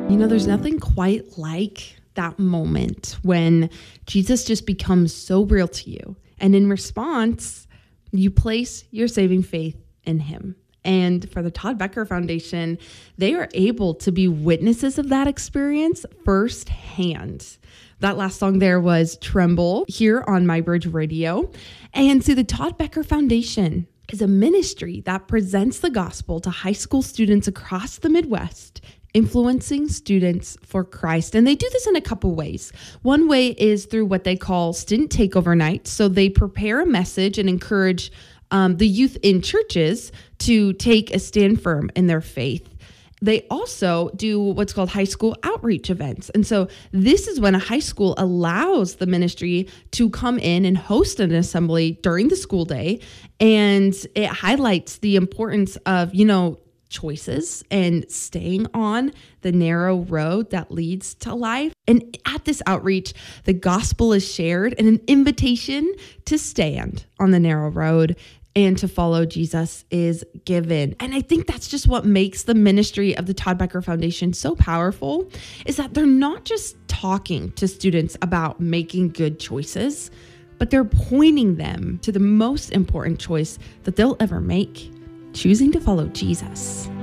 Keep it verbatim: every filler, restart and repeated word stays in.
You know, there's nothing quite like that moment when Jesus just becomes so real to you. And in response, you place your saving faith in him. And for the Todd Becker Foundation, they are able to be witnesses of that experience firsthand. That last song there was Tremble here on My Bridge Radio. And see, the Todd Becker Foundation is a ministry that presents the gospel to high school students across the Midwest, influencing students for Christ. And they do this in a couple ways. One way is through what they call student takeover night. So they prepare a message and encourage um, the youth in churches to take a stand firm in their faith. They also do what's called high school outreach events. And so this is when a high school allows the ministry to come in and host an assembly during the school day. And it highlights the importance of, you know, choices and staying on the narrow road that leads to life. And at this outreach, the gospel is shared and an invitation to stand on the narrow road and to follow Jesus is given. And I think that's just what makes the ministry of the Todd Becker Foundation so powerful, is that they're not just talking to students about making good choices, but they're pointing them to the most important choice that they'll ever make: choosing to follow Jesus.